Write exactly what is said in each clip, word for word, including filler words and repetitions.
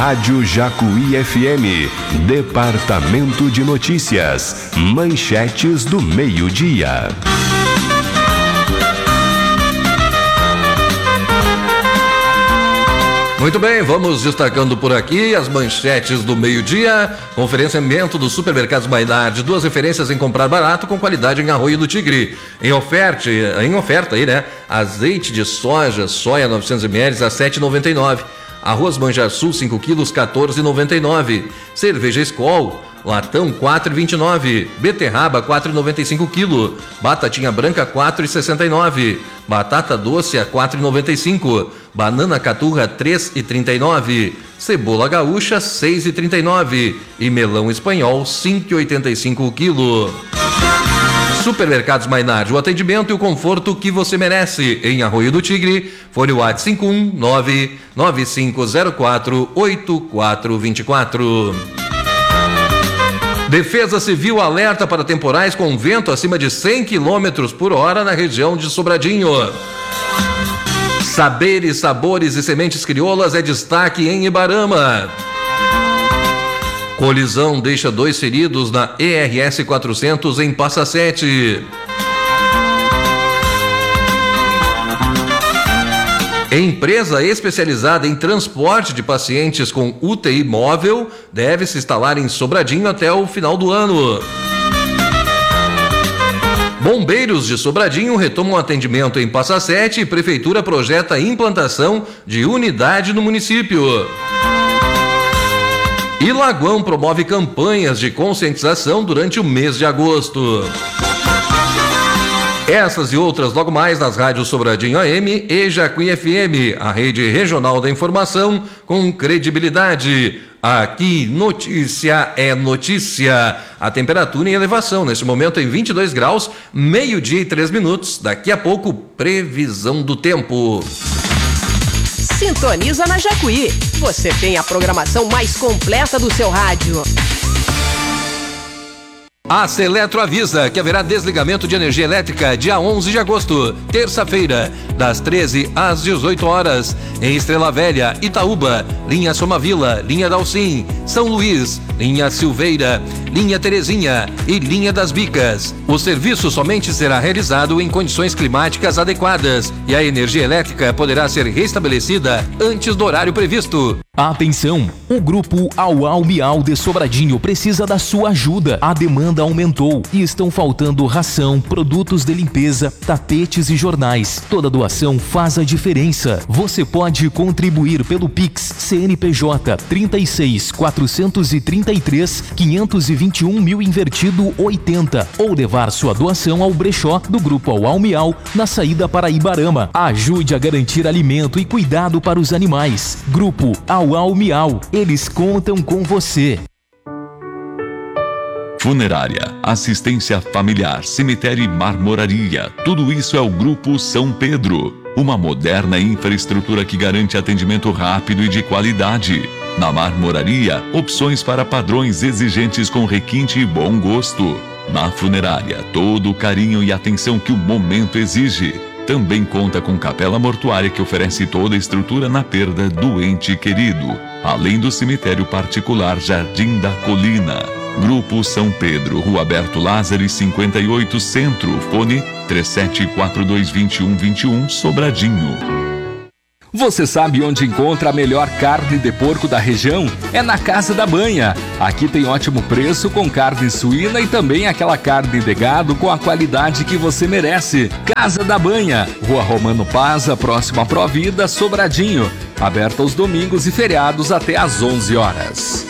Rádio Jacuí F M, Departamento de Notícias, manchetes do meio-dia. Muito bem, vamos destacando por aqui as manchetes do meio-dia. Conferenciamento do Supermercados Maynard, duas referências em comprar barato com qualidade em Arroio do Tigre. Em oferta, em oferta aí, né? Azeite de soja, soia novecentos mililitros a sete reais e noventa e nove centavos. Arroz Manjarsul cinco quilos, quatorze reais e noventa e nove centavos. Cerveja Skol, latão quatro reais e vinte e nove centavos. Beterraba quatro reais e noventa e cinco centavos quilo. Batatinha branca quatro reais e sessenta e nove centavos. Batata doce a quatro reais e noventa e cinco centavos. Banana caturra três reais e trinta e nove centavos. Cebola gaúcha seis reais e trinta e nove centavos. E melão espanhol cinco reais e oitenta e cinco centavos quilo. Supermercados Maynard, o atendimento e o conforto que você merece. Em Arroio do Tigre, fone WhatsApp cinco um nove nove cinco zero quatro oito quatro dois quatro. Defesa Civil alerta para temporais com vento acima de cem quilômetros por hora na região de Sobradinho. Saberes, sabores e sementes crioulas é destaque em Ibarama. Colisão deixa dois feridos na E R S quatrocentos em Passa Sete. Empresa especializada em transporte de pacientes com U T I móvel deve se instalar em Sobradinho até o final do ano. Bombeiros de Sobradinho retomam atendimento em Passa Sete e Prefeitura projeta a implantação de unidade no município. E Lagoão promove campanhas de conscientização durante o mês de agosto. Essas e outras logo mais nas rádios Sobradinho A M e Jacuí F M, a rede regional da informação com credibilidade. Aqui notícia é notícia. A temperatura em elevação neste momento em vinte e dois graus, meio-dia e três minutos. Daqui a pouco, previsão do tempo. Sintoniza na Jacuí. Você tem a programação mais completa do seu rádio. A Seletro avisa que haverá desligamento de energia elétrica dia onze de agosto, terça-feira, das treze às dezoito horas, em Estrela Velha, Itaúba, linha Somavila, linha Dalcim, São Luís, linha Silveira, linha Terezinha e linha das Bicas. O serviço somente será realizado em condições climáticas adequadas e a energia elétrica poderá ser restabelecida antes do horário previsto. Atenção! O grupo Au Au Miau de Sobradinho precisa da sua ajuda. A demanda aumentou e estão faltando ração, produtos de limpeza, tapetes e jornais. Toda doação faz a diferença. Você pode contribuir pelo Pix C N P J trinta e seis, quatrocentos e trinta e três, quinhentos e vinte e um mil invertido oitenta ou levar sua doação ao brechó do grupo Au Au Miau na saída para Ibarama. Ajude a garantir alimento e cuidado para os animais. Grupo Au Au Miau, eles contam com você. Funerária, assistência familiar, cemitério e marmoraria, tudo isso é o Grupo São Pedro. Uma moderna infraestrutura que garante atendimento rápido e de qualidade. Na marmoraria, opções para padrões exigentes com requinte e bom gosto. Na funerária, todo o carinho e atenção que o momento exige. Também conta com capela mortuária que oferece toda a estrutura na perda do ente querido, além do cemitério particular Jardim da Colina. Grupo São Pedro, Rua Alberto Lázaro cinquenta e oito Centro, fone três sete quatro dois, dois um dois um, Sobradinho. Você sabe onde encontra a melhor carne de porco da região? É na Casa da Banha. Aqui tem ótimo preço com carne suína e também aquela carne de gado com a qualidade que você merece. Casa da Banha, Rua Romano Paza, próxima à Provida, Sobradinho. Aberta aos domingos e feriados até às onze horas.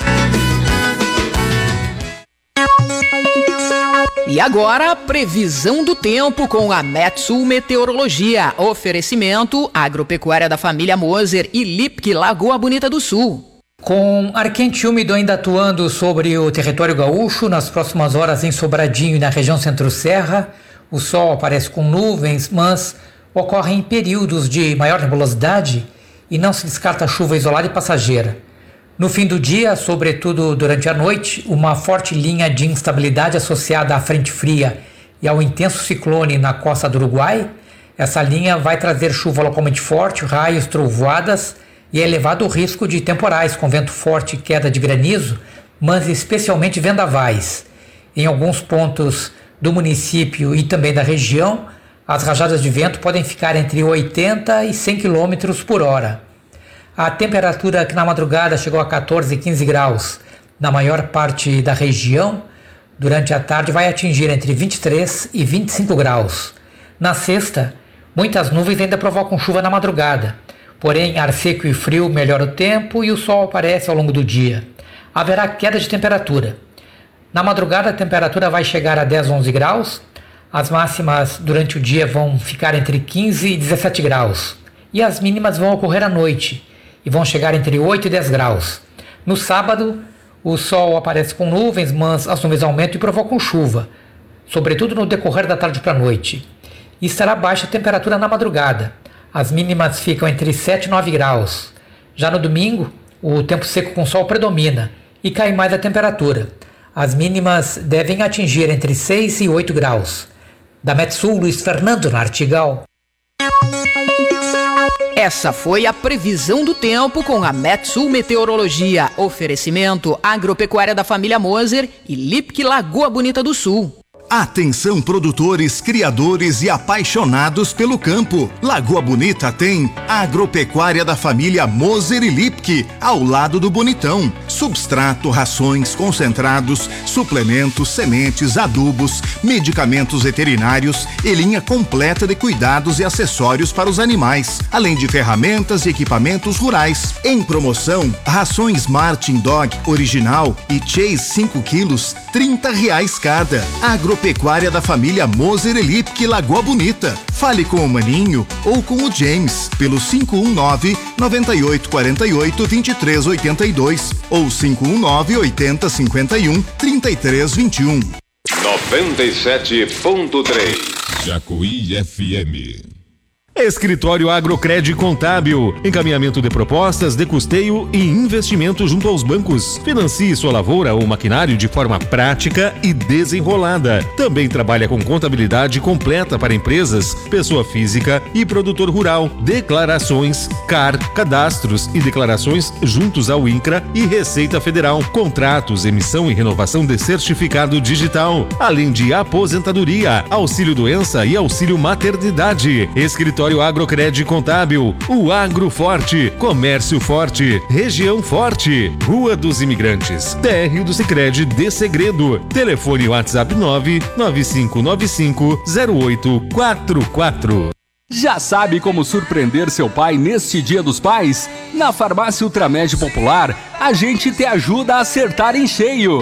E agora, previsão do tempo com a Metsul Meteorologia. Oferecimento Agropecuária da Família Moser e Lipke Lagoa Bonita do Sul. Com ar quente e úmido ainda atuando sobre o território gaúcho, nas próximas horas em Sobradinho e na região Centro-Serra, o sol aparece com nuvens, mas ocorrem períodos de maior nebulosidade e não se descarta chuva isolada e passageira. No fim do dia, sobretudo durante a noite, uma forte linha de instabilidade associada à frente fria e ao intenso ciclone na costa do Uruguai. Essa linha vai trazer chuva localmente forte, raios, trovoadas e é elevado o risco de temporais com vento forte e queda de granizo, mas especialmente vendavais. Em alguns pontos do município e também da região, as rajadas de vento podem ficar entre oitenta e cem quilômetros por hora. A temperatura que na madrugada chegou a quatorze e quinze graus na maior parte da região, durante a tarde vai atingir entre vinte e três e vinte e cinco graus. Na sexta, muitas nuvens ainda provocam chuva na madrugada, porém ar seco e frio melhora o tempo e o sol aparece ao longo do dia. Haverá queda de temperatura. Na madrugada a temperatura vai chegar a dez, onze graus, as máximas durante o dia vão ficar entre quinze e dezessete graus e as mínimas vão ocorrer à noite e vão chegar entre oito e dez graus. No sábado, o sol aparece com nuvens, mas as nuvens aumentam e provocam chuva, sobretudo no decorrer da tarde para a noite. E estará baixa a temperatura na madrugada. As mínimas ficam entre sete e nove graus. Já no domingo, o tempo seco com sol predomina e cai mais a temperatura. As mínimas devem atingir entre seis e oito graus. Da Metsul, Luiz Fernando Nartigal. Essa foi a previsão do tempo com a Metsul Meteorologia. Oferecimento Agropecuária da Família Moser e Lipke Lagoa Bonita do Sul. Atenção produtores, criadores e apaixonados pelo campo. Lagoa Bonita tem Agropecuária da Família Moser e Lipke, ao lado do Bonitão. Substrato, rações, concentrados, suplementos, sementes, adubos, medicamentos veterinários e linha completa de cuidados e acessórios para os animais, além de ferramentas e equipamentos rurais. Em promoção, rações Martin Dog Original e Chase cinco quilos, trinta reais cada. Agro Pecuária da Família Moser e Lipke Lagoa Bonita. Fale com o Maninho ou com o James pelo cinco um nove, nove oito quatro oito, dois três oito dois ou cinco um nove, oito zero cinco um, três três dois um. noventa e sete ponto três Jacuí F M. Escritório Agrocred Contábil, encaminhamento de propostas de custeio e investimento junto aos bancos. Financie sua lavoura ou maquinário de forma prática e desenrolada. Também trabalha com contabilidade completa para empresas, pessoa física e produtor rural. Declarações, C A R, cadastros e declarações juntos ao INCRA e Receita Federal. Contratos, emissão e renovação de certificado digital. Além de aposentadoria, auxílio doença e auxílio maternidade. Escritório Agrocred Contábil, o Agro Forte, Comércio Forte, Região Forte, Rua dos Imigrantes, térreo do Sicredi de Segredo. Telefone WhatsApp nove nove cinco nove cinco zero oito quatro quatro. Já sabe como surpreender seu pai neste Dia dos Pais? Na Farmácia Ultramed Popular, a gente te ajuda a acertar em cheio.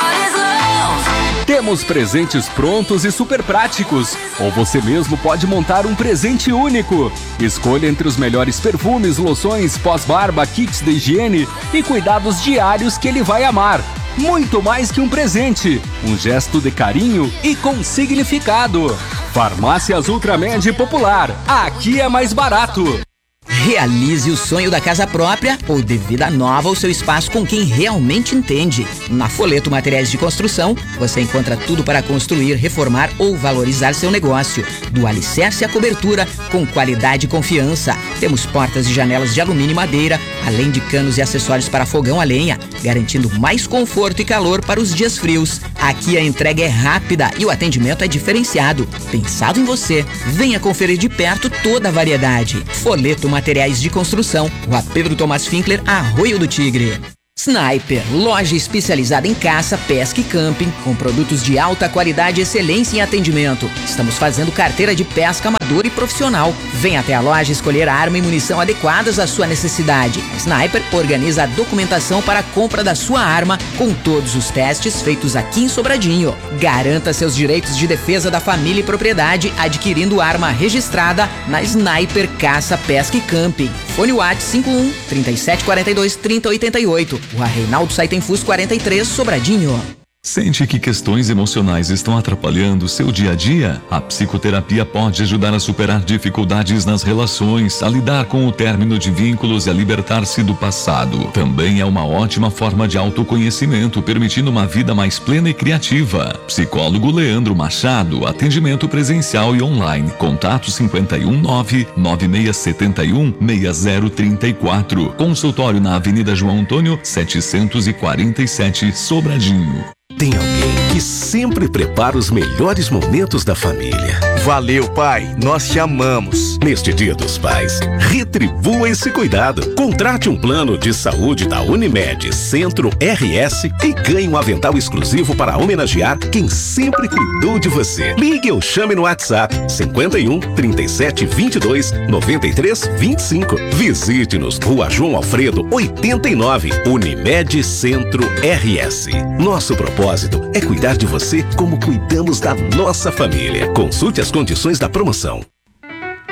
Temos presentes prontos e super práticos, ou você mesmo pode montar um presente único. Escolha entre os melhores perfumes, loções, pós-barba, kits de higiene e cuidados diários que ele vai amar. Muito mais que um presente, um gesto de carinho e com significado. Farmácias Ultramed Popular, aqui é mais barato. Realize o sonho da casa própria ou de vida nova ao seu espaço com quem realmente entende. Na Folheto Materiais de Construção, você encontra tudo para construir, reformar ou valorizar seu negócio. Do alicerce à cobertura, com qualidade e confiança. Temos portas e janelas de alumínio e madeira, além de canos e acessórios para fogão a lenha, garantindo mais conforto e calor para os dias frios. Aqui a entrega é rápida e o atendimento é diferenciado. Pensado em você, venha conferir de perto toda a variedade. Folheto Materiais de Construção, Rua Pedro Tomás Finkler, Arroio do Tigre. Sniper, loja especializada em caça, pesca e camping, com produtos de alta qualidade e excelência em atendimento. Estamos fazendo carteira de pesca amador e profissional. Venha até a loja escolher a arma e munição adequadas à sua necessidade. A Sniper organiza a documentação para a compra da sua arma, com todos os testes feitos aqui em Sobradinho. Garanta seus direitos de defesa da família e propriedade adquirindo arma registrada na Sniper Caça, Pesca e Camping. Fone WhatsApp cinco um, trinta e sete quarenta e dois, trinta oitenta e oito. Rua Reinaldo Saitenfus quarenta e três, Sobradinho. Sente que questões emocionais estão atrapalhando seu dia a dia? A psicoterapia pode ajudar a superar dificuldades nas relações, a lidar com o término de vínculos e a libertar-se do passado. Também é uma ótima forma de autoconhecimento, permitindo uma vida mais plena e criativa. Psicólogo Leandro Machado, atendimento presencial e online. Contato cinco um nove, nove seis sete um, seis zero três quatro. Consultório na Avenida João Antônio, setecentos e quarenta e sete, Sobradinho. Tem alguém que sempre prepara os melhores momentos da família. Valeu, pai. Nós te amamos. Neste Dia dos Pais, retribua esse cuidado. Contrate um plano de saúde da Unimed Centro R S e ganhe um avental exclusivo para homenagear quem sempre cuidou de você. Ligue ou chame no WhatsApp cinquenta e um, trinta e sete, vinte e dois, noventa e três, vinte e cinco. Visite-nos Rua João Alfredo, oitenta e nove. Unimed Centro R S. Nosso propósito é cuidar de você como cuidamos da nossa família. Consulte as condições da promoção.